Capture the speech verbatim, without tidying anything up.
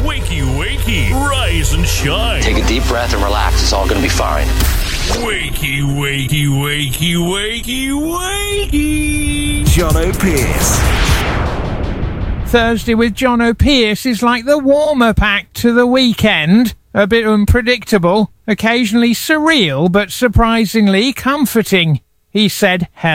Wakey, wakey, rise and shine. Take a deep breath and relax. It's all going to be fine. Wakey, wakey, wakey, wakey, wakey. Jono Pierce. Thursday with Jono Pierce is like the warm-up act to the weekend. A bit unpredictable, occasionally surreal, but surprisingly comforting. He said,